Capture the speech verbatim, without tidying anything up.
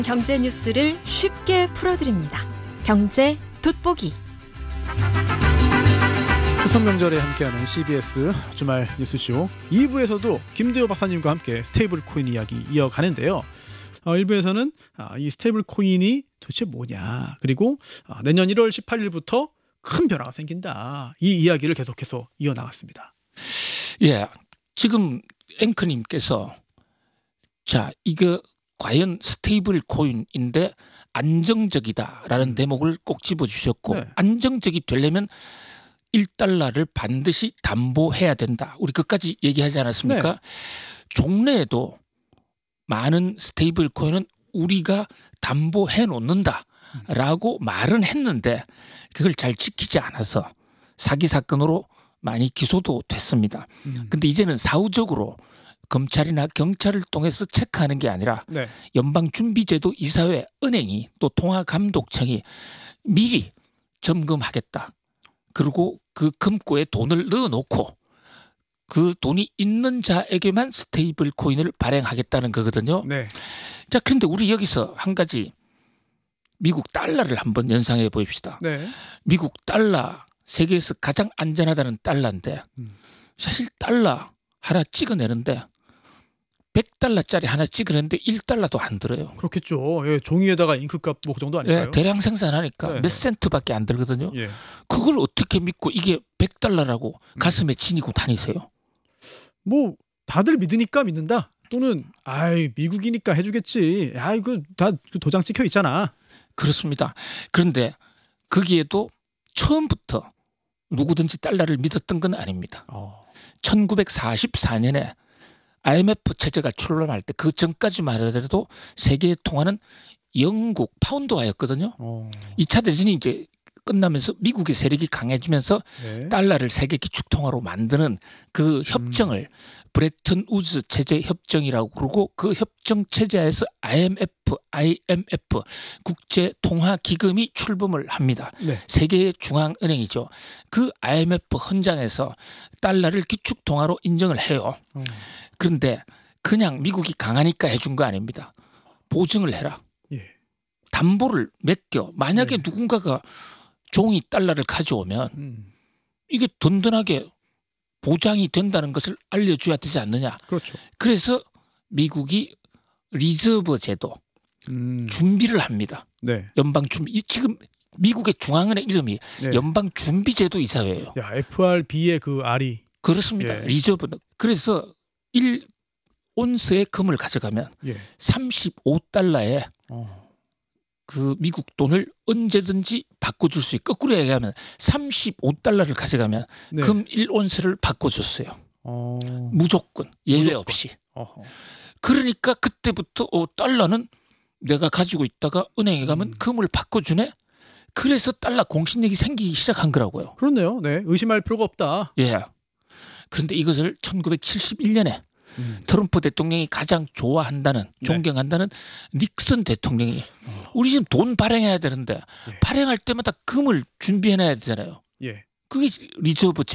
경제 뉴스를 쉽게 풀어드립니다. 경제 돋보기. 추석 명절에 함께하는 씨비에스 주말 뉴스쇼 이 부에서도 김대호 박사님과 함께 스테이블 코인 이야기 이어가는데요. 어, 일 부에서는 아, 이 스테이블 코인이 도대체 뭐냐, 그리고 아, 내년 일월 십팔일부터 큰 변화가 생긴다, 이 이야기를 계속해서 이어나갔습니다. 예, 지금 앵커님께서 자 이거 과연 스테이블 코인인데 안정적이다라는 대목을 꼭 집어주셨고, 네. 안정적이 되려면 일 달러를 반드시 담보해야 된다. 우리 끝까지 얘기하지 않았습니까? 네. 종래에도 많은 스테이블 코인은 우리가 담보해 놓는다라고 음. 말은 했는데 그걸 잘 지키지 않아서 사기 사건으로 많이 기소도 됐습니다. 그런데 음. 이제는 사후적으로 검찰이나 경찰을 통해서 체크하는 게 아니라 네. 연방준비제도 이사회, 은행이 또 통화감독청이 미리 점검하겠다. 그리고 그 금고에 돈을 넣어놓고 그 돈이 있는 자에게만 스테이블 코인을 발행하겠다는 거거든요. 네. 자, 그런데 우리 여기서 한 가지 미국 달러를 한번 연상해 보십시다. 네. 미국 달러, 세계에서 가장 안전하다는 달러인데 음. 사실 달러 하나 찍어내는데 백 달러짜리 하나 찍으는데 일 달러도 안 들어요. 그렇겠죠. 예, 종이에다가 잉크값 뭐 그 정도 아닐까요? 예, 대량 생산하니까 네. 몇 센트밖에 안 들거든요. 예. 그걸 어떻게 믿고 이게 백 달러라고 가슴에 지니고 다니세요? 뭐 다들 믿으니까 믿는다. 또는 아이 미국이니까 해주겠지. 아이 그 다 도장 찍혀 있잖아. 그렇습니다. 그런데 거기에도 처음부터 누구든지 달러를 믿었던 건 아닙니다. 어. 천구백사십사년에 아이엠에프 체제가 출범할 때 그 전까지만 하더라도 세계의 통화는 영국 파운드화였거든요. 어. 이 차 대전이 이제 끝나면서 미국의 세력이 강해지면서 네. 달러를 세계 기축통화로 만드는 그 협정을 음. 브레튼 우즈 체제 협정이라고 그러고, 그 협정 체제에서 아이엠에프, 아이엠에프 국제통화기금이 출범을 합니다. 네. 세계의 중앙은행이죠. 그 아이엠에프 헌장에서 달러를 기축통화로 인정을 해요. 음. 그런데 그냥 미국이 강하니까 해준 거 아닙니다. 보증을 해라. 예. 담보를 맡겨. 만약에 네. 누군가가 종이 달러를 가져오면 음. 이게 든든하게 보장이 된다는 것을 알려줘야 되지 않느냐. 그렇죠. 그래서 미국이 리저브 제도 음. 준비를 합니다. 네. 연방준비. 지금 미국의 중앙은행 이름이 네. 연방준비제도 이사회예요. 야, 에프알비의 그 R이. 그렇습니다. 예. 리저브는. 그래서 일 온스의 금을 가져가면 예. 삼십오 달러에 어. 그 미국 돈을 언제든지 바꿔줄 수 있고, 거꾸로 얘기하면 삼십오 달러를 가져가면 네. 금 일 온스를 바꿔줬어요. 어. 무조건 예외 무조건. 없이. 어허. 그러니까 그때부터 어, 달러는 내가 가지고 있다가 은행에 가면 음. 금을 바꿔주네. 그래서 달러 공신력이 생기기 시작한 거라고요. 그렇네요. 네, 의심할 필요가 없다. 예. 그런데 이것을 천구백칠십일년에 음. 트럼프 대통령이 가장 좋아한다는, 네. 존경한다는 닉슨 대통령이 어. 우리 지금 돈 발행해야 되는데 예. 발행할 때마다 금을 준비해놔야 되잖아요. 예. 그게 리저브